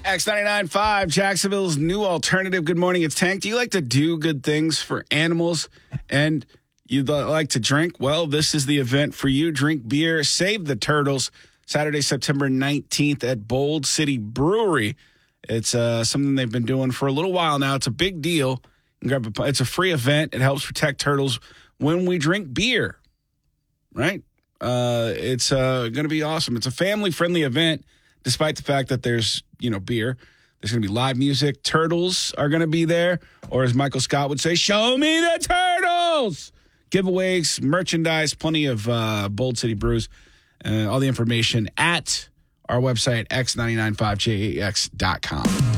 X99.5, Jacksonville's new alternative. Good morning, it's Tank. Do you like to do good things for animals and you'd like to drink? Well, this is the event for you. Drink beer, save the turtles. Saturday, September 19th at Bold City Brewery. It's something they've been doing for a little while now. It's a big deal. It's a free event. It helps protect turtles when we drink beer, right? It's going to be awesome. It's a family-friendly event, despite the fact that there's, beer. There's going to be live music. Turtles are going to be there. Or as Michael Scott would say, show me the turtles! Giveaways, merchandise, plenty of Bold City Brews. All the information at our website, x995jax.com.